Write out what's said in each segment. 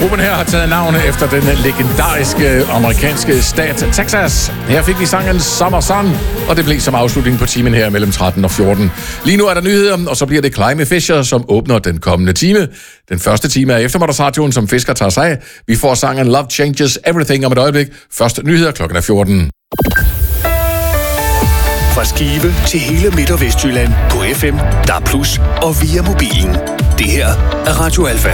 Gruppen her har taget navn efter den legendariske amerikanske stat Texas. Her fik vi sangen Summer Sun, og det blev som afslutning på timen her mellem 13 og 14. Lige nu er der nyheder, og så bliver det Climate Fisher, som åbner den kommende time. Den første time er eftermiddagsradioen, som Fisker tager sig af. Vi får sangen Love Changes Everything om et øjeblik. Først nyheder klokken er 14. Fra Skive til hele Midt- og Vestjylland på FM, DAB+, og via mobilen. Det her er Radio Alfa.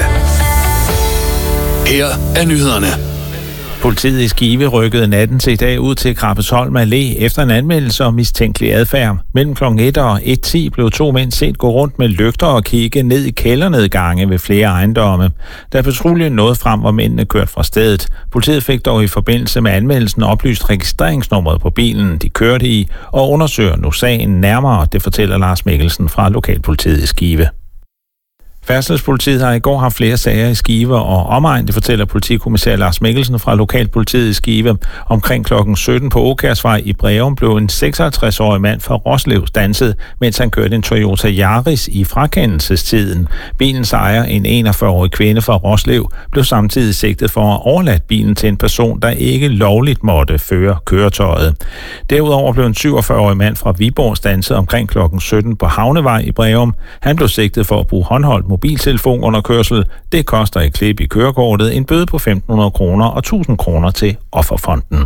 Her er nyhederne. Politiet i Skive rykkede natten til i dag ud til Krabbesholm Allé efter en anmeldelse om mistænkelig adfærd. Mellem kl. 1 og 1:10 blev 2 mænd set gå rundt med lygter og kigge ned i kældernedgange ved flere ejendomme. Da patruljen nåede frem, var mændene kørt fra stedet. Politiet fik dog i forbindelse med anmeldelsen oplyst registreringsnummeret på bilen, de kørte i, og undersøger nu sagen nærmere, det fortæller Lars Mikkelsen fra Lokalpolitiet i Skive. Færdselspolitiet har i går haft flere sager i Skive og omegn, det fortæller politikommissær Lars Mikkelsen fra Lokalpolitiet i Skive. Omkring kl. 17 på Åkærsvej i Breum blev en 56-årig mand fra Roslev standset, mens han kørte en Toyota Yaris i frakendelsestiden. Bilens ejer, en 41-årig kvinde fra Roslev, blev samtidig sigtet for at overlade bilen til en person, der ikke lovligt måtte føre køretøjet. Derudover blev en 47-årig mand fra Viborg standset omkring kl. 17 på Havnevej i Breum. Han blev sigtet for at bruge håndholdt mobiltelefon under kørsel. Det koster et klip i kørekortet, en bøde på 1.500 kroner og 1.000 kroner til Offerfonden.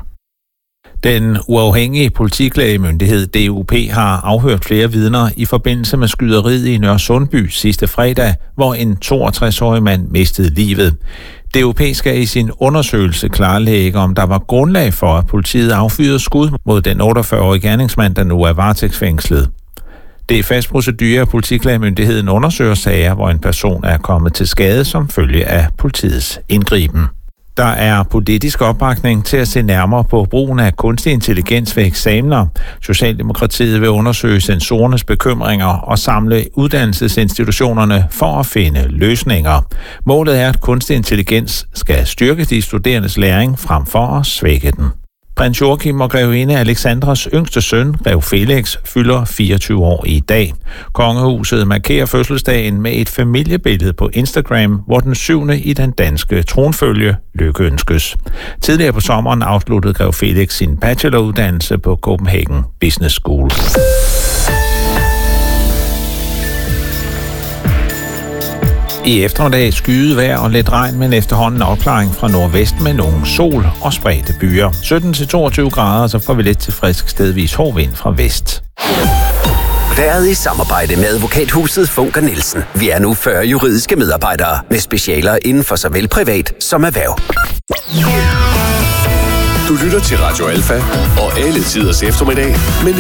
Den uafhængige politiklagemyndighed DUP har afhørt flere vidner i forbindelse med skyderiet i Nørresundby sidste fredag, hvor en 62-årig mand mistede livet. DUP skal i sin undersøgelse klarlægge, om der var grundlag for, at politiet affyrede skud mod den 48-årige gerningsmand, der nu er varetægtsfængslet. Det er fast procedure, at politiklagemyndigheden undersøger sager, hvor en person er kommet til skade som følge af politiets indgriben. Der er politisk opbakning til at se nærmere på brugen af kunstig intelligens ved eksamener. Socialdemokratiet vil undersøge censorernes bekymringer og samle uddannelsesinstitutionerne for at finde løsninger. Målet er, at kunstig intelligens skal styrke de studerendes læring frem for at svække den. Prins Joachim og grevinde Alexandras yngste søn, grev Felix, fylder 24 år i dag. Kongehuset markerer fødselsdagen med et familiebillede på Instagram, hvor den 7. i den danske tronfølge lykkeønskes. Tidligere på sommeren afsluttede grev Felix sin bacheloruddannelse på Copenhagen Business School. I eftermiddag skyet vejr og lidt regn, men efterhånden opklaring fra nordvest med nogle sol og spredte byer. 17-22 grader, så får vi lidt til frisk stedvis hård vind fra vest. Været i samarbejde med advokathuset Funker Nielsen. Vi er nu 40 juridiske medarbejdere med specialer inden for såvel privat som erhverv. Du lytter til Radio Alfa og alle tiders eftermiddag med